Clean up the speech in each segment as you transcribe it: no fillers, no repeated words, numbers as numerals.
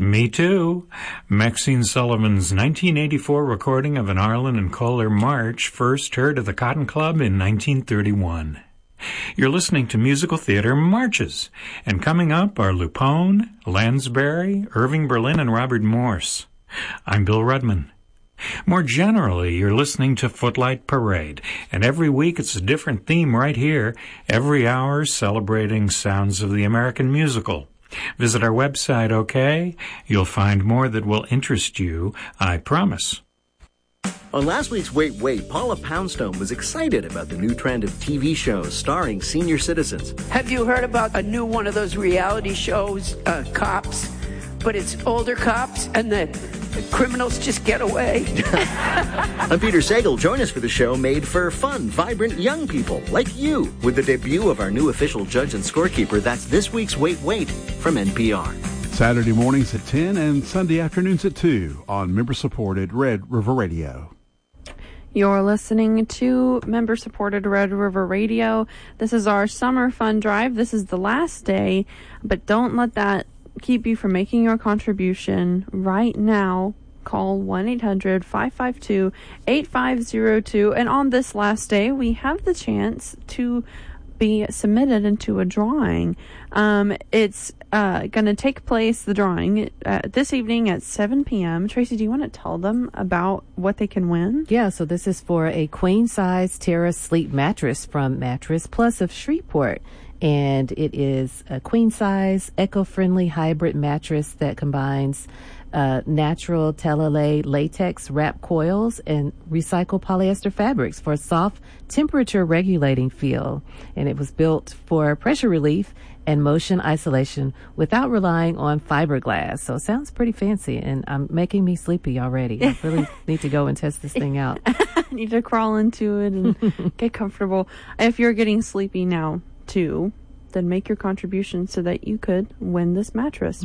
Me too. Maxine Sullivan's 1984 recording of an Arlen and Kohler march first heard at the Cotton Club in 1931. You're listening to Musical Theater Marches, and coming up are Lupone, Lansbury, Irving Berlin, and Robert Morse. I'm Bill Rudman. More generally, you're listening to Footlight Parade, and every week it's a different theme right here, every hour celebrating sounds of the American musical. Visit our website, okay? You'll find more that will interest you, I promise. On last week's Wait, Wait, Paula Poundstone was excited about the new trend of TV shows starring senior citizens. Have you heard about a new one of those reality shows, Cops? But it's older cops and the criminals just get away. I'm Peter Sagal. Join us for the show made for fun, vibrant young people like you with the debut of our new official judge and scorekeeper. That's this week's Wait, Wait from NPR. Saturday mornings at 10 and Sunday afternoons at 2 on member-supported Red River Radio. You're listening to member-supported Red River Radio. This is our summer fun drive. This is the last day, but don't let that keep you from making your contribution right now. Call 1-800-552-8502. And on this last day, we have the chance to be submitted into a drawing. It's going to take place, the drawing, this evening at 7 p.m. Tracy, do you want to tell them about what they can win? Yeah, so this is for a queen-size Terra Sleep mattress from Mattress Plus of Shreveport. And it is a queen-size, eco-friendly hybrid mattress that combines natural Telalay latex wrap coils and recycled polyester fabrics for a soft, temperature-regulating feel. And it was built for pressure relief and motion isolation without relying on fiberglass. So it sounds pretty fancy, and making me sleepy already. I really need to go and test this thing out. I need to crawl into it and get comfortable. If you're getting sleepy now, too, then make your contribution so that you could win this mattress.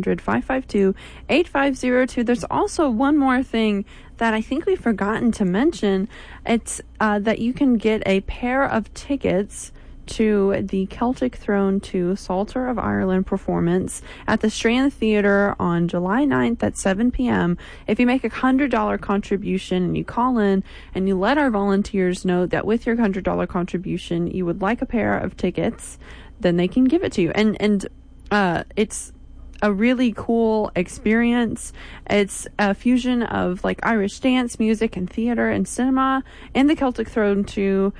1-800-552-8502. There's also one more thing that I think we've forgotten to mention. It's that you can get a pair of tickets to the Celtic Throne 2 Psalter of Ireland performance at the Strand Theater on July 9th at 7 p.m. If you make a $100 contribution and you call in and you let our volunteers know that with your $100 contribution you would like a pair of tickets, then they can give it to you. And it's a really cool experience. It's a fusion of like Irish dance, music, and theater and cinema, and the Celtic Throne too.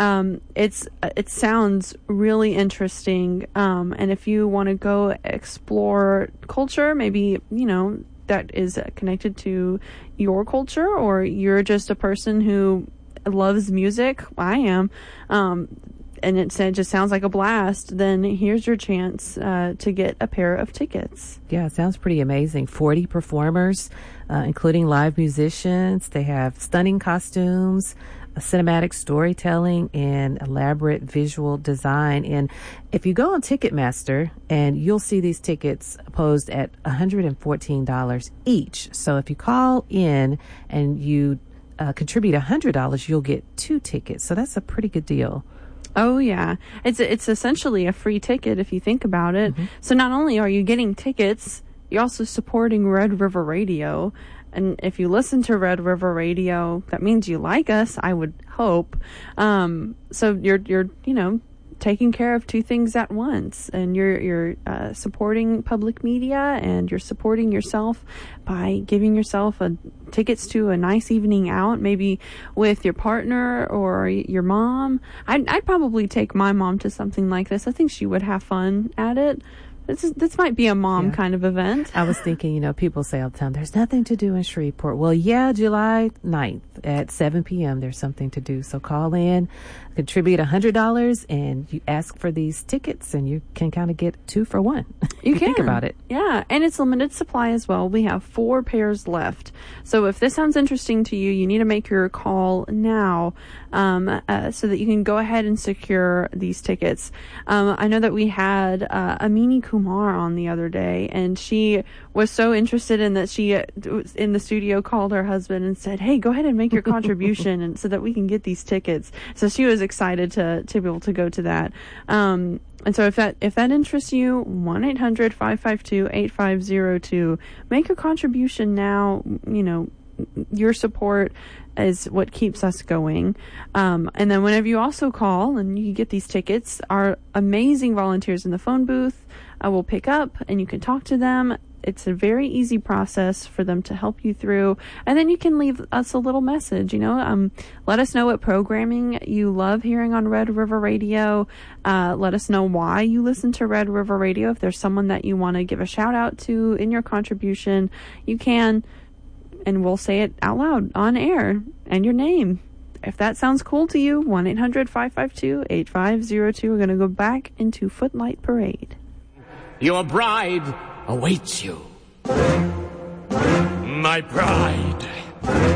It sounds really interesting. And if you want to go explore culture, maybe, that is connected to your culture, or you're just a person who loves music, I am, and it just sounds like a blast, then here's your chance to get a pair of tickets. Yeah, it sounds pretty amazing. 40 performers, including live musicians. They have stunning costumes, cinematic storytelling, and elaborate visual design. And if you go on Ticketmaster, and you'll see these tickets posed at $114 each. So if you call in and you contribute $100, you'll get 2 tickets. So that's a pretty good deal. Oh, yeah. It's essentially a free ticket if you think about it. Mm-hmm. So not only are you getting tickets, you're also supporting Red River Radio. And if you listen to Red River Radio, that means you like us, I would hope. So you're taking care of 2 things at once, and you're supporting public media, and you're supporting yourself by giving yourself tickets to a nice evening out, maybe with your partner or your mom. I'd probably take my mom to something like this. I think she would have fun at it. This might be a mom kind of event. I was thinking, people say all the time, there's nothing to do in Shreveport. Well, yeah, July 9th at 7 p.m. there's something to do. So call in, contribute $100, and you ask for these tickets, and you can kind of get 2 for 1. You can think about it. Yeah, and it's limited supply as well. We have 4 pairs left. So if this sounds interesting to you, you need to make your call now so that you can go ahead and secure these tickets. I know that we had a Mini Cooper Kumar on the other day, and she was so interested in that she in the studio called her husband and said, "Hey, go ahead and make your contribution, and so that we can get these tickets." So she was excited to be able to go to that. And so if that interests you, 1-800-552-8502. Make a contribution now. You know, your support is what keeps us going. And then whenever you also call and you get these tickets, our amazing volunteers in the phone booth will pick up and you can talk to them. It's a very easy process for them to help you through. And then you can leave us a little message, let us know what programming you love hearing on Red River Radio. Let us know why you listen to Red River Radio. If there's someone that you want to give a shout out to in your contribution, you can. And we'll say it out loud on air and your name. If that sounds cool to you, 1-800-552-8502. We're going to go back into Footlight Parade. Your bride awaits you. My bride.